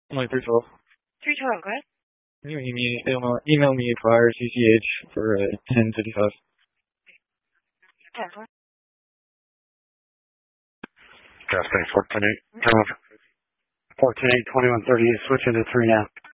Only 312. 312, go ahead. Can you email me prior CCH for 1055? 10-4. Gas tank 14-8. 14-8, 2130, switch into 3 now.